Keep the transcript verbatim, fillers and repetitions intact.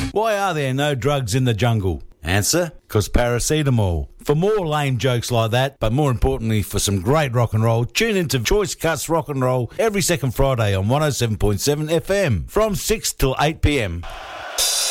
Why are there no drugs in the jungle? Answer, because paracetamol. For more lame jokes like that, but more importantly for some great rock and roll, tune into Choice Cuts Rock and Roll every second Friday on one oh seven point seven F M from six till eight p m.